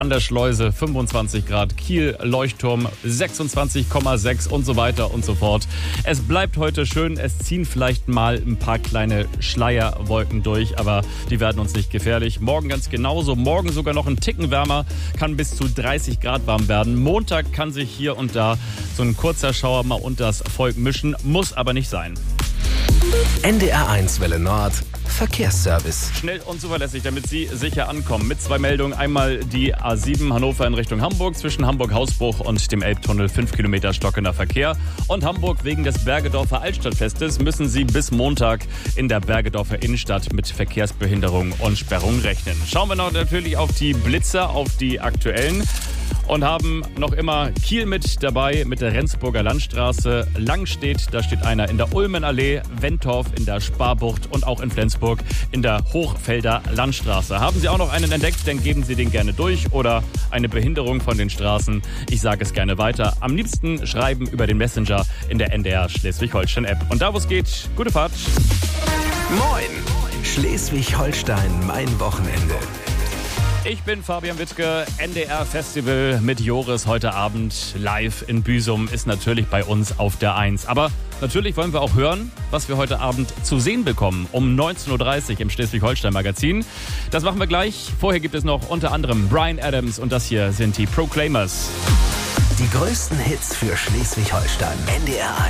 an der Schleuse 25 Grad, Kiel Leuchtturm 26,6 und so weiter und so fort. Es bleibt heute schön, es ziehen vielleicht mal ein paar kleine Schleierwolken durch, aber die werden uns nicht gefährlich. Morgen ganz genauso, morgen sogar noch ein Ticken wärmer, kann bis zu 30 Grad warm werden. Montag kann sich hier und da so ein kurzer Schauer mal unter das Volk mischen, muss aber nicht sein. NDR1 Welle Nord Verkehrsservice. Schnell und zuverlässig, damit Sie sicher ankommen. Mit 2 Meldungen. Einmal die A7 Hannover in Richtung Hamburg zwischen Hamburg-Hausbruch und dem Elbtunnel 5 Kilometer stockender Verkehr. Und Hamburg wegen des Bergedorfer Altstadtfestes müssen Sie bis Montag in der Bergedorfer Innenstadt mit Verkehrsbehinderung und Sperrung rechnen. Schauen wir noch natürlich auf die Blitzer, auf die aktuellen. Und haben noch immer Kiel mit dabei mit der Rendsburger Landstraße. Langstedt, da steht einer in der Ulmenallee, Wentorf in der Sparbucht und auch in Flensburg in der Hochfelder Landstraße. Haben Sie auch noch einen entdeckt, dann geben Sie den gerne durch oder eine Behinderung von den Straßen. Ich sage es gerne weiter. Am liebsten schreiben über den Messenger in der NDR Schleswig-Holstein-App. Und da, wo es geht, gute Fahrt. Moin! Schleswig-Holstein, mein Wochenende. Ich bin Fabian Wittke, NDR Festival mit Joris heute Abend live in Büsum ist natürlich bei uns auf der 1. Aber natürlich wollen wir auch hören, was wir heute Abend zu sehen bekommen um 19.30 Uhr im Schleswig-Holstein-Magazin. Das machen wir gleich. Vorher gibt es noch unter anderem Bryan Adams und das hier sind die Proclaimers. Die größten Hits für Schleswig-Holstein. NDR1.